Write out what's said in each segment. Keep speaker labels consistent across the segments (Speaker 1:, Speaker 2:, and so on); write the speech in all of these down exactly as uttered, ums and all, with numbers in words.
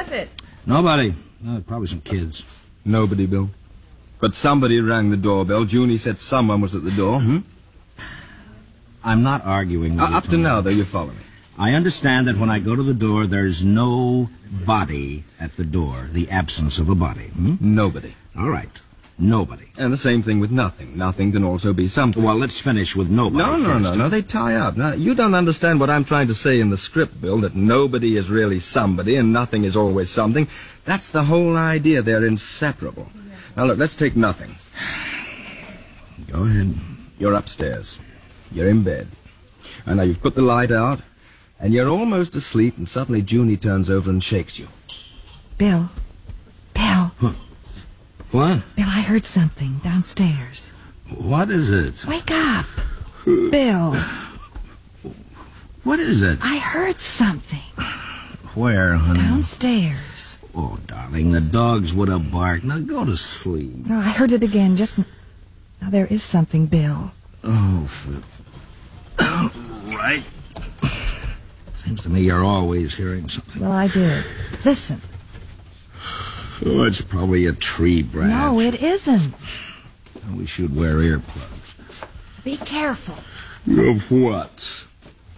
Speaker 1: was it?
Speaker 2: Nobody. No, probably some kids.
Speaker 3: Nobody, Bill. But somebody rang the doorbell. Junie said someone was at the door. Hmm?
Speaker 2: I'm not arguing with
Speaker 3: uh,
Speaker 2: you,
Speaker 3: Up to
Speaker 2: Tony.
Speaker 3: now, though, you follow me.
Speaker 2: I understand that when I go to the door, there's no body at the door. The absence of a body. Hmm?
Speaker 3: Nobody.
Speaker 2: All right. Nobody.
Speaker 3: And the same thing with nothing. Nothing can also be something.
Speaker 2: Well, let's finish with nobody
Speaker 3: No, no,
Speaker 2: first.
Speaker 3: no, no. They tie up. Now, you don't understand what I'm trying to say in the script, Bill, that nobody is really somebody and nothing is always something. That's the whole idea. They're inseparable. Now, look, let's take nothing.
Speaker 2: Go ahead.
Speaker 3: You're upstairs. You're in bed. And now you've put the light out, and you're almost asleep, and suddenly Junie turns over and shakes you.
Speaker 1: Bill. Bill.
Speaker 2: Huh. What?
Speaker 1: Bill, I heard something downstairs.
Speaker 2: What is it?
Speaker 1: Wake up. Bill.
Speaker 2: What is it?
Speaker 1: I heard something.
Speaker 2: Where, honey?
Speaker 1: Downstairs.
Speaker 2: Oh, darling, the dogs would have barked. Now go to sleep.
Speaker 1: No, I heard it again just n- now. There is something, Bill.
Speaker 2: Oh, for... right. Seems to me you're always hearing something.
Speaker 1: Well, I did. Listen.
Speaker 2: Oh, it's probably a tree branch.
Speaker 1: No, it isn't.
Speaker 2: We should wear earplugs.
Speaker 1: Be careful.
Speaker 2: Of what?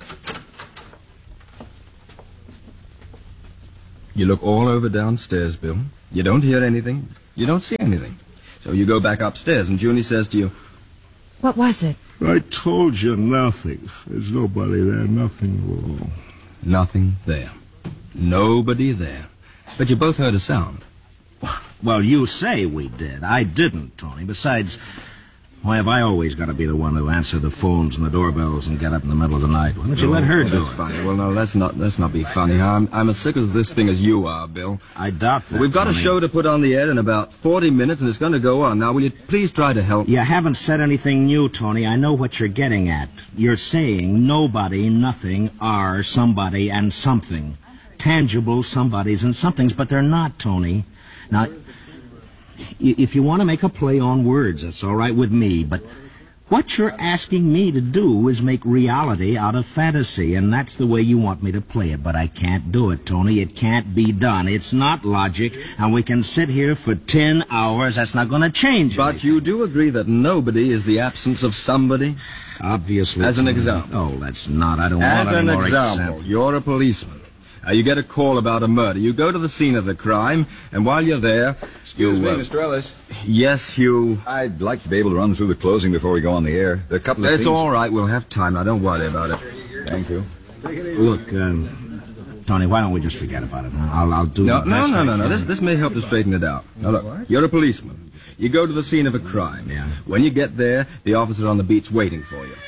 Speaker 3: You look all over downstairs, Bill. You don't hear anything. You don't see anything. So you go back upstairs, and Junie says to you,
Speaker 1: What was it?
Speaker 2: I told you nothing. There's nobody there, nothing at all.
Speaker 3: nothing there. Nobody there. But you both heard a sound.
Speaker 2: Well, you say we did. I didn't, Tony. Besides, why have I always got to be the one to answer the phones and the doorbells and get up in the middle of the night? Why don't you let her
Speaker 3: oh,
Speaker 2: do
Speaker 3: that's
Speaker 2: it?
Speaker 3: funny. Well, no, let's not, let's not be funny. I'm, I'm as sick of this thing as you are, Bill.
Speaker 2: I doubt that,
Speaker 3: We've got
Speaker 2: Tony.
Speaker 3: a show to put on the air in about forty minutes, and it's going to go on. Now, will you please try to help?
Speaker 2: You haven't said anything new, Tony. I know what you're getting at. You're saying nobody, nothing, are somebody and something. Tangible somebodies and somethings, but they're not, Tony. Now, if you want to make a play on words, that's all right with me, but what you're asking me to do is make reality out of fantasy, and that's the way you want me to play it. But I can't do it, Tony. It can't be done. It's not logic, and we can sit here for ten hours. That's not going to change
Speaker 3: But
Speaker 2: anything.
Speaker 3: you do agree that nobody is the absence of somebody?
Speaker 2: Obviously.
Speaker 3: As an
Speaker 2: Tony.
Speaker 3: example.
Speaker 2: Oh, that's not. I don't
Speaker 3: As
Speaker 2: want any
Speaker 3: an
Speaker 2: more
Speaker 3: example,
Speaker 2: examples.
Speaker 3: you're a policeman. Uh, you get a call about a murder. You go to the scene of the crime, and while you're there,
Speaker 4: Excuse
Speaker 3: you...
Speaker 4: me,
Speaker 3: uh,
Speaker 4: Mister Ellis.
Speaker 3: Yes, Hugh.
Speaker 4: I'd like to be able to run through the closing before we go on the air. There are a couple of
Speaker 3: It's
Speaker 4: things...
Speaker 3: all right. We'll have time. Now, don't worry about it.
Speaker 4: Thank you.
Speaker 2: Look, um, Tony, why don't we just forget about it? Huh? I'll, I'll do
Speaker 3: No,
Speaker 2: the
Speaker 3: no,
Speaker 2: best
Speaker 3: no,
Speaker 2: I
Speaker 3: no, no.
Speaker 2: can.
Speaker 3: This, this may help to straighten it out. Now, look, you're a policeman. You go to the scene of a crime.
Speaker 2: Yeah.
Speaker 3: When you get there, the officer on the beat's waiting for you.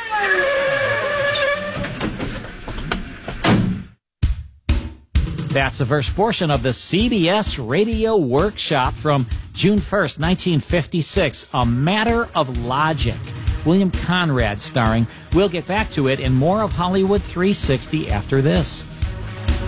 Speaker 5: That's the first portion of the C B S Radio Workshop from June first, nineteen fifty-six, A Matter of Logic. William Conrad starring. We'll get back to it in more of Hollywood three sixty after this.